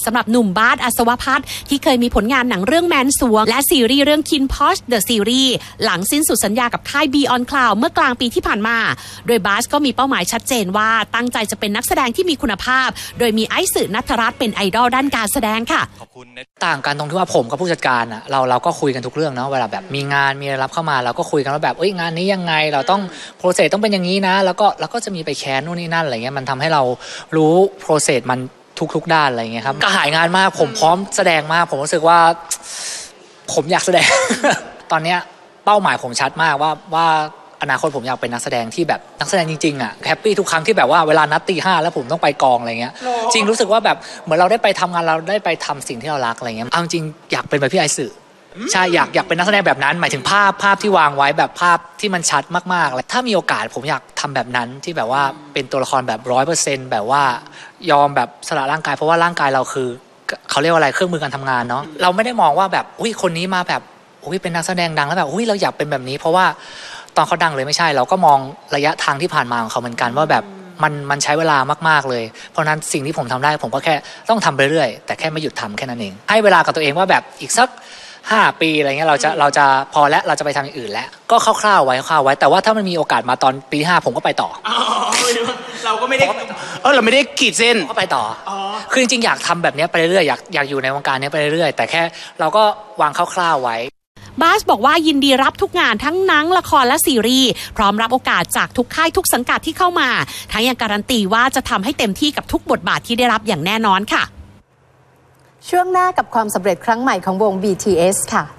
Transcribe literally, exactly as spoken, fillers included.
ำหรับหนุ่มบาสอัศวพัฒน์ที่เคยมีผลงานหนังเรื่องแมนสวงและซีรีส์เรื่อง Kin Porsche The Series หลังสิ้นสุดสัญญากับค่าย Beyond Cloud เมื่อกลางปีที่ผ่านมาโดยบาสก็มีเป้าหมายชัดเจนว่าตั้งใจจะเป็นนักแสดงที่มีคุณภาพโดยมีไอซ์สื่อณัฐรัตน์เป็นไอดอลด้านการแสดงค่ะขอบคุณต่างกันตรงที่ว่าผมกับผู้จัดการอ่ะเราเราก็คุยกันทุกเรื่องเนาะเวลาแบบมีงานมีอะไรรับเข้ามาเราก็คุยกันว่าแบบเอ้ยงานนี้ยังไงเราต้องโปรเซสต้องเป็นอย่างนี้นะแล้วก็แล้วก็จะมีไปแคสนู่นนี่นั่นอะไรเงี้ยมันทำให้เรารู้โปรเซสมันทุกๆด้านอะไรเงี้ยครับก็หายงานมากผมพร้อมแสดงมากผมรู้สึกว่าผมอยากแสดง ตอนเนี้ยเป้าหมายผมชัดมากว่าว่าอนาคตผมอยากเป็นนักแสดงที่แบบนักแสดงจริงๆอ่ะแฮปปี้ทุกครั้งที่แบบว่าเวลานัดตีห้าแล้วผมต้องไปกองอะไรเงี้ยจริงรู้สึกว่าแบบเหมือนเราได้ไปทำงานเราได้ไปทำสิ่งที่เรารักอะไรเงี้ยเอาจริงอยากเป็นแบบพี่ไอซ์สื่อใช่อยากอยากเป็นนักแสดงแบบนั้นหมายถึงภาพภาพที่วางไว้แบบภาพที่มันชัดมากๆเลยถ้ามีโอกาสผมอยากทำแบบนั้นที่แบบว่าเป็นตัวละครแบบร้อยเปอร์เซ็นต์แบบว่ายอมแบบสละร่างกายเพราะว่าร่างกายเราคือเขาเรียกว่าอะไรเครื่องมือการทำงานเนาะเราไม่ได้มองว่าแบบอุ้ยคนนี้มาแบบอุ้ยเป็นนักแสดงดังแล้วแบบอุ้ยเราอยากเป็นแบบนี้เพราะว่าตอนเขาดังเลยไม่ใช่เราก็มองระยะทางที่ผ่านมาของเขาเหมือนกันว่าแบบมันมันใช้เวลามากๆเลยเพราะนั้นสิ่งที่ผมทำได้ผมก็แค่ต้องทำไปเรื่อยแต่แค่ไม่หยุดทำแค่นั้นเองให้เวลากับตัวเองว่าแบบอีกสักห้าปีอะไรเงี้ยเราจะเราจะพอแล้วเราจะไปทำอย่างอื่นแล้วก็คร่าวๆไว้คร่าวๆไว้แต่ว่าถ้ามันมีโอกาสมาตอนปีห้าผมก็ไปต่อเราก็ไม่ได้เออเราไม่ได้ขีดเส้นก็ไปต่อคือจริงๆอยากทำแบบนี้ไปเรื่อยๆอยากอยากอยู่ในวงการนี้ไปเรื่อยๆแต่แค่เราก็วางคร่าวๆไว้บาสบอกว่ายินดีรับทุกงานทั้งหนังละครและซีรีส์พร้อมรับโอกาสจากทุกค่ายทุกสังกัดที่เข้ามาทั้งยังการันตีว่าจะทำให้เต็มที่กับทุกบทบาทที่ได้รับอย่างแน่นอนค่ะช่วงหน้ากับความสำเร็จครั้งใหม่ของวง บี ที เอส ค่ะ